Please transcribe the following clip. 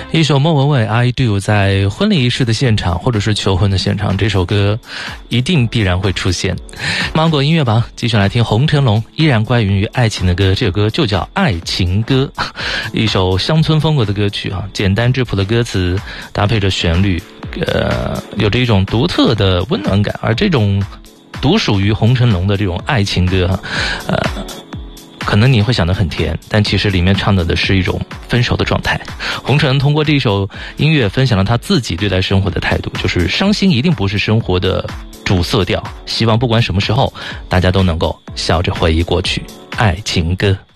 一首莫文蔚 I Do 在婚礼仪式的现场或者是求婚的现场，这首歌一定必然会出现。芒果音乐榜继续来听洪成龙依然关于爱情的歌，这首歌就叫爱情歌，一首乡村风格的歌曲啊，简单质朴的歌词搭配着旋律，有着一种独特的温暖感，而这种独属于洪成龙的这种爱情歌可能你会想得很甜，但其实里面唱的是一种分手的状态。洪成通过这首音乐分享了他自己对待生活的态度，就是伤心一定不是生活的主色调，希望不管什么时候大家都能够笑着回忆过去。爱情歌。